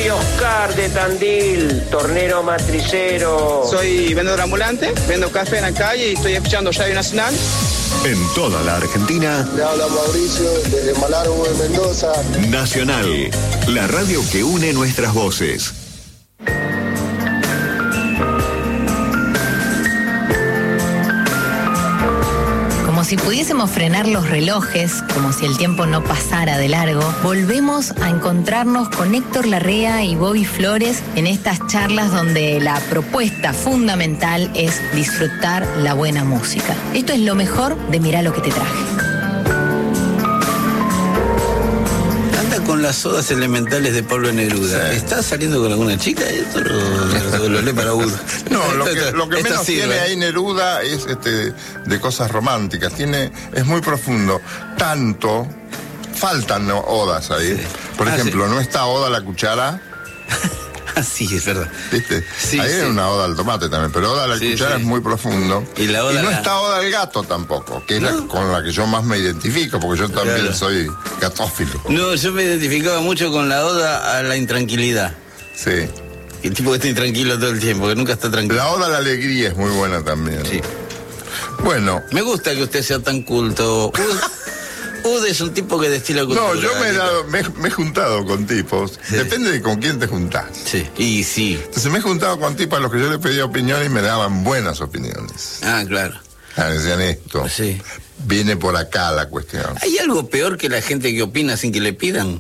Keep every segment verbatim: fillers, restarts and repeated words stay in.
Soy Oscar de Tandil, tornero matricero. Soy vendedor ambulante, vendo café en la calle y estoy escuchando Radio Nacional. En toda la Argentina. Le habla Mauricio desde Malargüe, Mendoza. Nacional, la radio que une nuestras voces. Como si pudiésemos frenar los relojes, como si el tiempo no pasara de largo, volvemos a encontrarnos con Héctor Larrea y Bobby Flores en estas charlas donde la propuesta fundamental es disfrutar la buena música. Esto es lo mejor de Mirá lo que te traje. Con las Odas Elementales de Pablo Neruda. Sí. ¿Estás saliendo con alguna chica? Esto lo, lo, lo lee para uno. No, lo que, lo que menos sirve. Tiene ahí Neruda es este de cosas románticas. Tiene, es muy profundo. Tanto, faltan odas ahí. Sí. Por ah, ejemplo, sí. ¿No está Oda a la cuchara? Sí, es verdad. ¿Viste? Sí, ahí sí. hay una Oda al tomate también, pero Oda a la sí, cuchara sí. es muy profundo. Y, la oda y no la... está Oda al gato tampoco, que es ¿no? la con la que yo más me identifico, porque yo también claro. soy gatófilo. No, yo me identificaba mucho con la Oda a la intranquilidad. Sí. El tipo que está intranquilo todo el tiempo, que nunca está tranquilo. La Oda a la alegría es muy buena también. Sí. Bueno. Me gusta que usted sea tan culto. Ud es un tipo que destila cultura. No, yo me he, dado, me, me he juntado con tipos. Sí. Depende de con quién te juntás. Sí, y sí. Entonces me he juntado con tipos a los que yo les pedía opinión y me daban buenas opiniones. Ah, claro. Ah, decían esto. Sí. Viene por acá la cuestión. ¿Hay algo peor que la gente que opina sin que le pidan?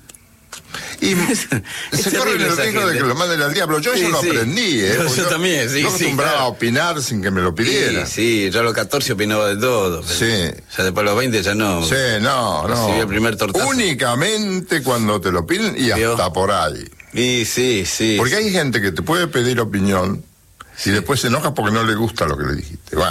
Y se corre el riesgo de que lo manden al diablo. Yo sí, eso lo sí. aprendí, ¿eh? Yo, yo también, sí. Yo acostumbraba sí, claro. a opinar sin que me lo pidieran. Sí, sí, yo a los catorce opinaba de todo. Sí. Ya después a los veinte ya no. Sí, no, no. Recibí el primer tortazo. Únicamente cuando te lo piden y ¿vio? Hasta por ahí. Sí, sí, sí. Porque hay gente que te puede pedir opinión y después se enoja porque no le gusta lo que le dijiste. Bueno,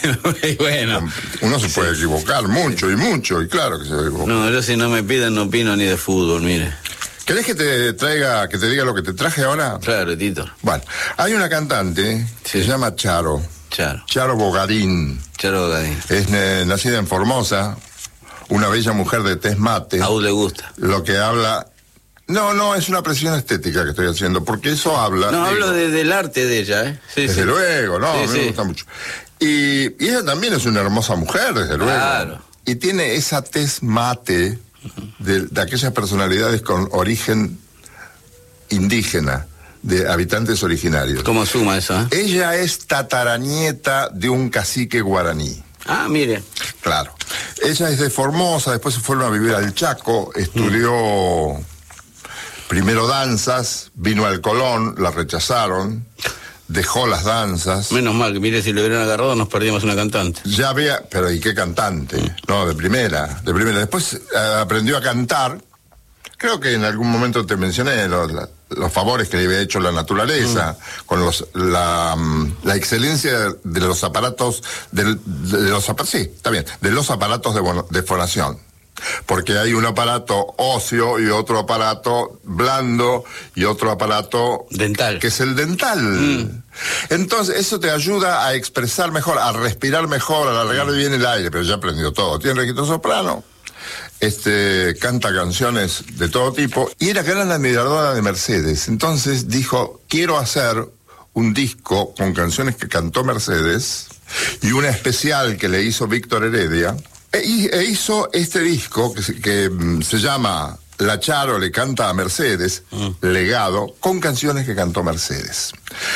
bueno uno se puede sí. equivocar mucho y mucho, y claro que se equivoca. No, yo si no me piden no opino ni de fútbol, mire. ¿Querés que te traiga, que te diga lo que te traje ahora? Claro, Tito. Bueno, hay una cantante sí. que se llama Charo. Charo. Charo Bogarín. Charo Bogarín. Es eh, nacida en Formosa, una bella mujer de tez mate. A U le gusta. Lo que habla... No, no, es una presión estética que estoy haciendo, porque eso habla... No, digo, hablo de, del arte de ella, ¿eh? Sí, desde sí. luego, no, sí, a mí sí. me gusta mucho. Y, y ella también es una hermosa mujer, desde luego. Claro. Y tiene esa tez mate de, de aquellas personalidades con origen indígena, de habitantes originarios. ¿Cómo suma eso? ¿eh? Ella es tataranieta de un cacique guaraní. Ah, mire. Claro. Ella es de Formosa, después se fueron a vivir al Chaco, estudió mm. primero danzas, vino al Colón, la rechazaron, dejó las danzas. Menos mal, que mire, si le hubieran agarrado nos perdíamos una cantante. Ya vea, pero ¿y qué cantante? Mm. No, de primera, de primera. Después eh, aprendió a cantar. Creo que en algún momento te mencioné los, los favores que le había hecho la naturaleza, mm. con los, la, la excelencia de los aparatos, de, de los sí, está bien, de los aparatos de, de fonación. Porque hay un aparato óseo y otro aparato blando y otro aparato dental, que es el dental. Mm. Entonces eso te ayuda a expresar mejor, a respirar mejor, a alargar bien el aire, pero ya aprendió todo. Tiene registro soprano. Este, canta canciones de todo tipo y era gran admiradora de Mercedes. Entonces dijo, quiero hacer un disco con canciones que cantó Mercedes y una especial que le hizo Víctor Heredia, e, e hizo este disco que, que um, se llama La Charo le canta a Mercedes, mm. legado, con canciones que cantó Mercedes.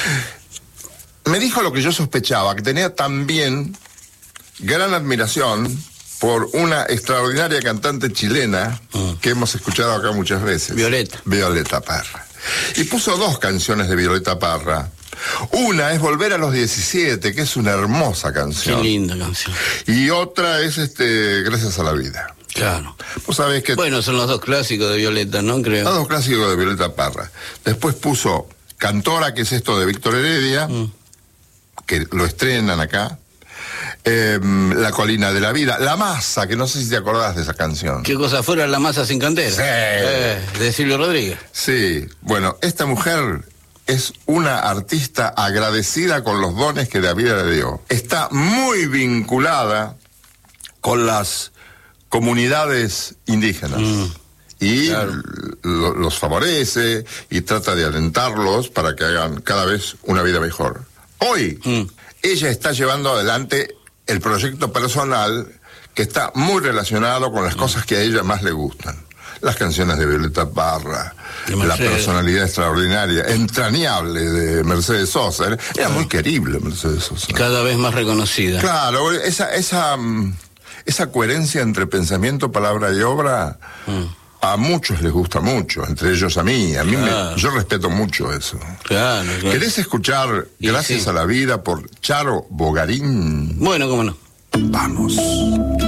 Me dijo lo que yo sospechaba, que tenía también gran admiración por una extraordinaria cantante chilena mm. que hemos escuchado acá muchas veces. Violeta. Violeta Parra. Y puso dos canciones de Violeta Parra. Una es Volver a los diecisiete, que es una hermosa canción. Qué linda canción. Y otra es este Gracias a la vida. Claro. Vos sabés que... Bueno, son los dos clásicos de Violeta, ¿no? Creo. Los dos clásicos de Violeta Parra. Después puso Cantora, que es esto de Víctor Heredia, mm. que lo estrenan acá. Eh, La colina de la vida, La masa, que no sé si te acordás de esa canción. ¿Qué cosa fuera La masa sin cantera? Sí. Eh, de Silvio Rodríguez. Sí, bueno, esta mujer es una artista agradecida con los dones que la vida le dio. Está muy vinculada con las comunidades indígenas. Mm. y claro. lo, los favorece y trata de alentarlos para que hagan cada vez una vida mejor. Hoy, mm. ella está llevando adelante el proyecto personal que está muy relacionado con las mm. cosas que a ella más le gustan. Las canciones de Violeta Parra, la personalidad extraordinaria, entrañable de Mercedes Sosa. Era, era muy querible Mercedes Sosa. Cada vez más reconocida. Claro, esa, esa, esa coherencia entre pensamiento, palabra y obra, mm. a muchos les gusta mucho, entre ellos a mí. A mí claro. me, yo respeto mucho eso. Claro, claro. ¿Querés escuchar y Gracias sí. a la vida por Charo Bogarín? Bueno, cómo no. Vamos.